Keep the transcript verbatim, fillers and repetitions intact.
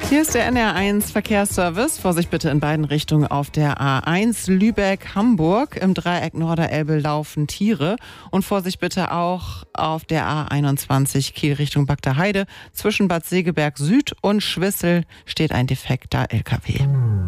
Hier ist der N R eins Verkehrsservice. Vorsicht bitte in beiden Richtungen auf der A eins Lübeck-Hamburg. Im Dreieck Norderelbe laufen Tiere. Und Vorsicht bitte auch auf der A einundzwanzig Kiel Richtung Bagdaheide. Zwischen Bad Segeberg Süd und Schwissel steht ein defekter L K W.